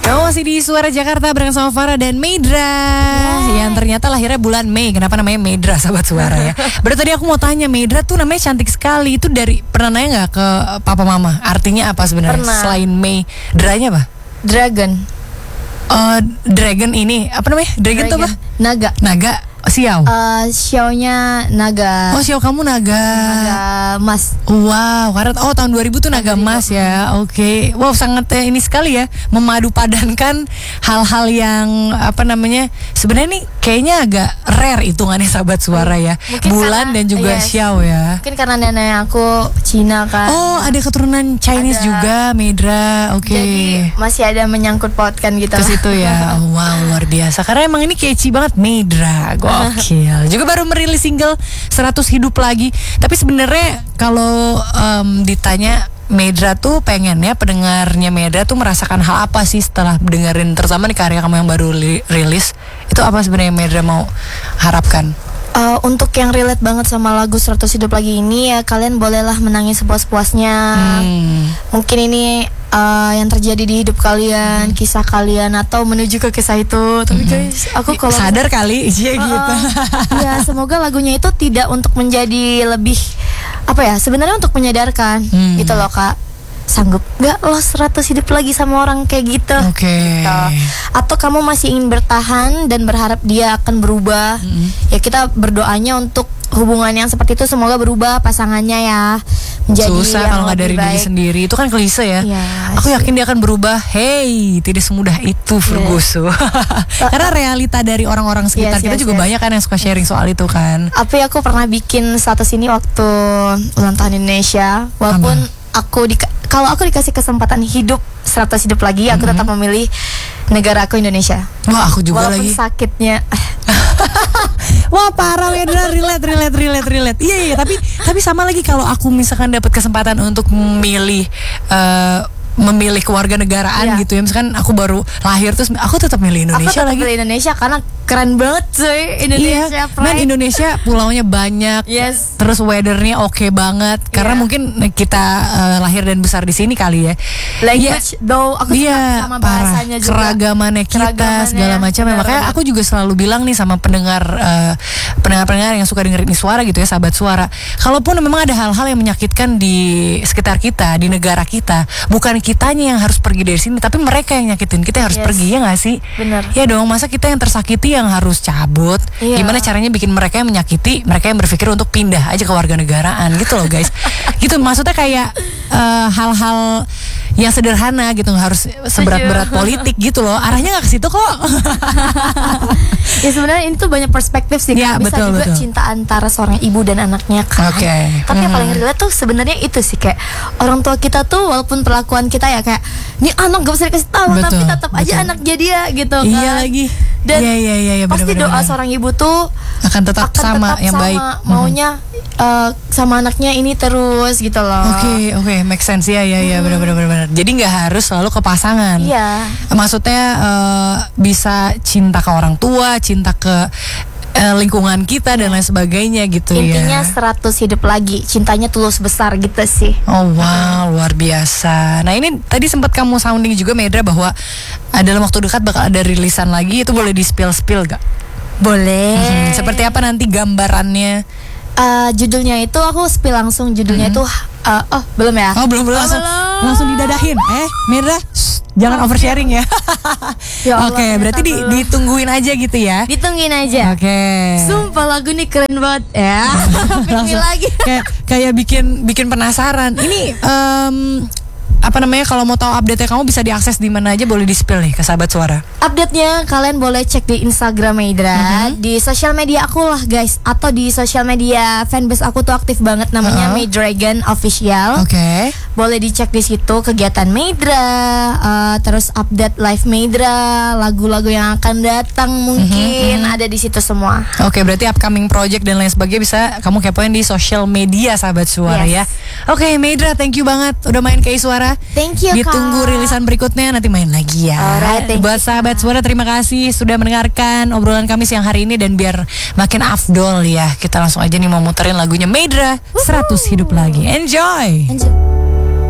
Kamu masih di Suara Jakarta bareng sama Farah dan Medra yang ternyata lahirnya bulan Mei. Kenapa namanya Medra, sahabat Suara ya? Berarti tadi aku mau tanya, Medra tuh namanya cantik sekali. Itu dari pernah nanya nggak ke papa mama? Artinya apa sebenarnya selain Mei? Dranya apa? Dragon. Dragon ini apa namanya? Dragon tuh apa? Naga. Naga. Xiao. Xiao-nya naga. Oh, Xiao kamu naga. Naga emas. Wow, karena tahun 2000 tuh naga emas ya. Oke. Wow, sangat ini sekali ya, memadu padankan hal-hal yang apa namanya? Sebenarnya nih kayaknya agak rare hitungannya sahabat Suara ya. Mungkin Bulan karena, dan juga Xiao ya. Mungkin karena nenek aku Cina kan. Oh, ada keturunan Chinese juga, Medra. Oke. Jadi masih ada menyangkut pautkan gitu. Ke situ ya. Oh, wow, luar biasa. Karena emang ini catchy banget, Medra. Gokil. Juga baru merilis single 100 Hidup Lagi. Tapi sebenarnya kalau ditanya Medra tuh pengennya pendengarnya Medra tuh merasakan hal apa sih setelah dengerin terutama nih karya kamu yang baru rilis? Itu apa sebenarnya Medra mau harapkan? Untuk yang relate banget sama lagu 100 Hidup Lagi ini ya kalian bolehlah menangis sepuas-puasnya. Mungkin ini yang terjadi di hidup kalian, kisah kalian atau menuju ke kisah itu. Tapi guys, aku kalau sadar kali gitu. Ya semoga lagunya itu tidak untuk menjadi lebih apa ya, sebenarnya untuk menyadarkan gitu loh Kak. Sanggup gak lo 100 hidup lagi sama orang kayak gitu? Oke. Gitu. Atau kamu masih ingin bertahan dan berharap dia akan berubah? Ya kita berdoanya untuk hubungan yang seperti itu semoga berubah pasangannya ya menjadi susah kalau nggak dari diri sendiri. Itu kan klise ya. Aku yakin dia akan berubah. Hey, tidak semudah itu Ferguson. Karena realita dari orang-orang sekitar kita juga banyak kan yang suka sharing soal itu kan. Tapi aku pernah bikin status ini waktu ulang tahun Indonesia. Walaupun kalau aku dikasih kesempatan hidup 100 hidup lagi, aku tetap memilih negara aku Indonesia. Wah, aku juga walaupun lagi. Sakitnya. Wah, parah ya, relate. Iya, tapi sama lagi kalau aku misalkan dapat kesempatan untuk memilih kewarganegaraan gitu ya. Misalkan aku baru lahir terus aku tetap milih Indonesia lagi. Aku tetap milih Indonesia karena keren banget cuy Indonesia. Men Indonesia pulaunya banyak. Terus weathernya oke banget. Karena mungkin kita lahir dan besar di sini kali ya. Language though aku suka sama bahasanya juga. Keragamannya kita segala macam. Makanya aku juga selalu bilang nih sama pendengar yang suka dengerin ini suara gitu ya, sahabat Suara. Kalaupun memang ada hal-hal yang menyakitkan di sekitar kita, di negara kita, bukan kitanya yang harus pergi dari sini, tapi mereka yang nyakitin kita yang harus pergi, ya nggak sih? Bener. Ya dong, masa kita yang tersakiti yang harus cabut? Gimana caranya bikin mereka yang menyakiti, mereka yang berpikir untuk pindah aja ke warganegaraan gitu loh guys. Gitu maksudnya kayak hal-hal yang sederhana gitu, nggak harus seberat-berat politik gitu loh. Arahnya nggak ke situ kok. Ya sebenarnya ini tuh banyak perspektif sih. Ya, bisa betul, juga cinta antara seorang ibu dan anaknya kan. Tapi yang paling relate tuh sebenarnya itu sih, kayak orang tua kita tuh walaupun perlakuan kita ya kayak ini anak gak bisa dikasih tahu, tapi tetap aja anaknya dia gitu kan. Iya lagi. Dan pasti doa seorang ibu tuh akan tetap sama yang baik. Maunya sama anaknya ini terus gitu loh. Oke, make sense ya benar. Jadi nggak harus selalu ke pasangan. Iya. Maksudnya bisa cinta ke orang tua, cinta ke lingkungan kita dan lain sebagainya gitu. Intinya 100 hidup lagi, cintanya tulus besar gitu sih. Oh wow, luar biasa. Nah ini tadi sempat kamu sounding juga Medra bahwa dalam waktu dekat bakal ada rilisan lagi. Itu boleh di spill gak? Boleh. Seperti apa nanti gambarannya? Judulnya itu aku spill langsung. Judulnya itu belum ya? Belum langsung didadahin. Medra, jangan oversharing ya. Oke, berarti ditungguin aja gitu ya. Ditungguin aja. Oke. Sumpah lagu nih keren banget ya. Langsung lagi. Kayak bikin penasaran. Ini apa namanya, kalau mau tahu update-nya kamu bisa diakses di mana aja, boleh di-spill nih ke sahabat Suara. Update-nya kalian boleh cek di Instagram Medra, di sosial media aku lah guys, atau di sosial media fanbase aku tuh aktif banget namanya Medragon Official. Boleh dicek di situ kegiatan Medra, terus update live Medra, lagu-lagu yang akan datang mungkin ada di situ semua. Oke, berarti upcoming project dan lain sebagainya bisa kamu kepoin di sosial media sahabat Suara ya. Oke, Medra, thank you banget udah main ke Suara. Thank you, ditunggu rilisan berikutnya, nanti main lagi ya. Buat sahabat Suara, terima kasih sudah mendengarkan obrolan kami siang hari ini. Dan biar makin afdol ya, kita langsung aja nih mau muterin lagunya Medra, 100 Hidup Lagi. Enjoy.